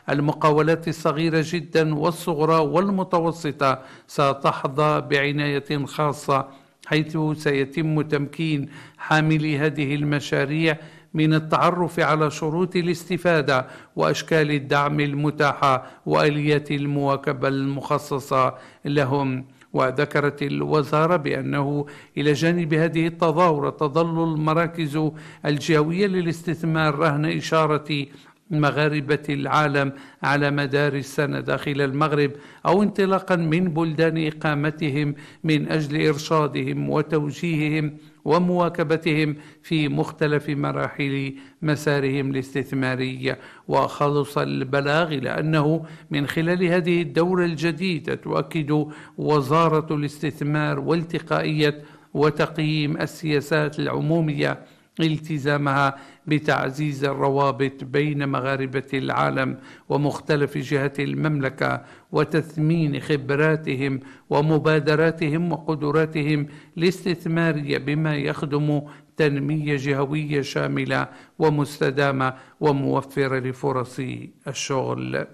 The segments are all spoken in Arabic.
المقاولات الصغيرة جدا والصغرى والمتوسطة ستحظى بعناية خاصة، حيث سيتم تمكين حاملي هذه المشاريع من التعرف على شروط الاستفادة وأشكال الدعم المتاحة وآليات المواكبة المخصصة لهم. وذكرت الوزارة بأنه إلى جانب هذه التظاهرة تظل المراكز الجهوية للاستثمار رهن إشارة مغاربة العالم على مدار السنة داخل المغرب أو انطلاقا من بلدان إقامتهم من أجل إرشادهم وتوجيههم ومواكبتهم في مختلف مراحل مسارهم الاستثماري. وخلص البلاغ إلى أنه من خلال هذه الدورة الجديدة تؤكد وزارة الاستثمار والتقائية وتقييم السياسات العمومية التزامها بتعزيز الروابط بين مغاربة العالم ومختلف جهات المملكة وتثمين خبراتهم ومبادراتهم وقدراتهم الاستثمارية بما يخدم تنمية جهوية شاملة ومستدامة وموفرة لفرص الشغل.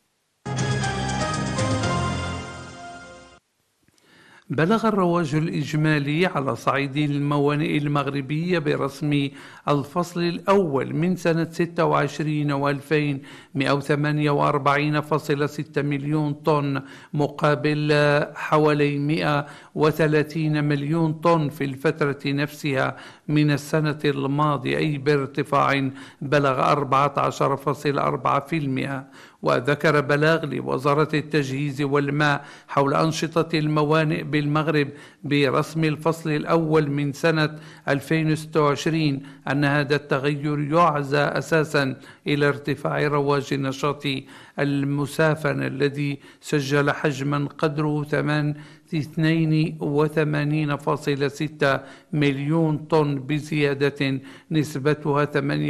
بلغ الرواج الإجمالي على صعيد الموانئ المغربية برسم الفصل الأول من سنة 26 و2000 148.6 مليون طن مقابل حوالي 130 مليون طن في الفترة نفسها من السنة الماضية، أي بارتفاع بلغ 14.4%. وذكر بلاغ لوزارة التجهيز والماء حول أنشطة الموانئ بالمغرب برسم الفصل الأول من سنة 2026 أن هذا التغير يعزى أساسا إلى ارتفاع رواج النشاط المسافن الذي سجل حجما قدره 82.6 مليون طن بزيادة نسبتها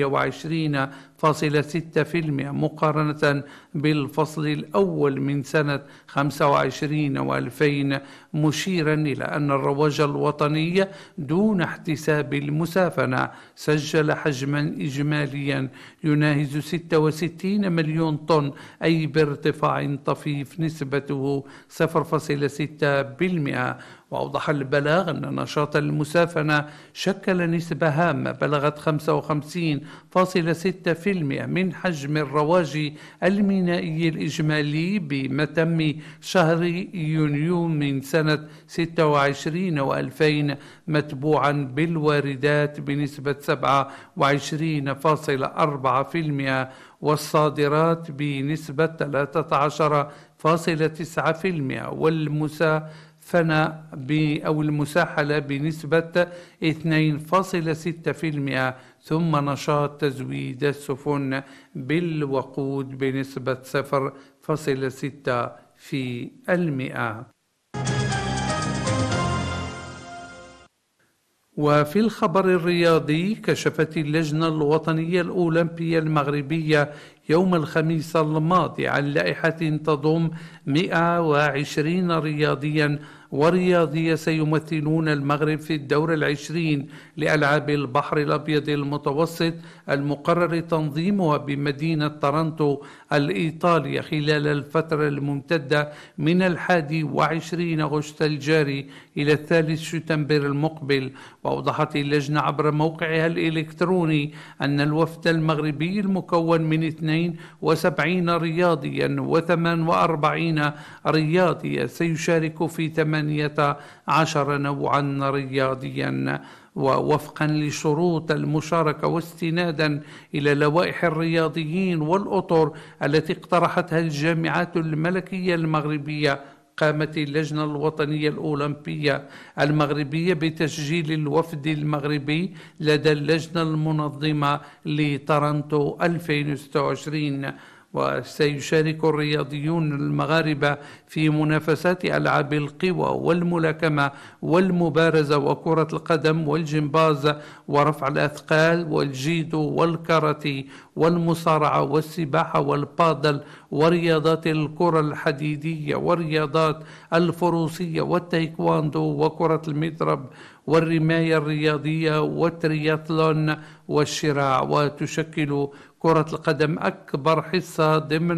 28.6% مقارنة بالفصل الأول من سنة 25 و2000، مشيرا إلى أن الرواج الوطني دون احتساب المسافنة سجل حجما إجماليا يناهز 66 مليون طن، أي بارتفاع طفيف نسبته 0.6%. وأوضح البلاغ أن نشاط المسافنة شكل نسبة هامة بلغت 55.6% من حجم الرواج المينائي الإجمالي بمتم شهر يونيو من سنة 26 و2000، متبوعا بالواردات بنسبة 27.4% والصادرات بنسبة 13.9% المساحلة بنسبة 2.6%، ثم نشاط تزويد السفن بالوقود بنسبة 0.6%. وفي الخبر الرياضي، كشفت اللجنة الوطنية الأولمبية المغربية يوم الخميس الماضي عن لائحة تضم 120 رياضيا ورياضية سيمثلون المغرب في الدورة 20 لألعاب البحر الأبيض المتوسط المقرر تنظيمها بمدينة طرنطو الإيطالية خلال الفترة الممتدة من 21 أغسطس الجاري إلى 3 شتنبر المقبل. وأوضحت اللجنة عبر موقعها الإلكتروني أن الوفد المغربي المكون من 72 رياضيا و48 رياضية سيشارك في 18 نوعا رياضيا، ووفقا لشروط المشاركة واستنادا إلى لوائح الرياضيين والأطر التي اقترحتها الجامعات الملكية المغربية، قامت اللجنة الوطنية الأولمبية المغربية بتسجيل الوفد المغربي لدى اللجنة المنظمة لطرنطو 2026. وسيشارك الرياضيون المغاربة في منافسات ألعاب القوى والملاكمة والمبارزة وكرة القدم والجمباز ورفع الأثقال والجيدو والكاراتيه والمصارعة والسباحة والبادل ورياضات الكرة الحديدية ورياضات الفروسية والتايكواندو وكرة المضرب والرماية الرياضية والترياثلون والشراع. وتشكل كرة القدم أكبر حصة ضمن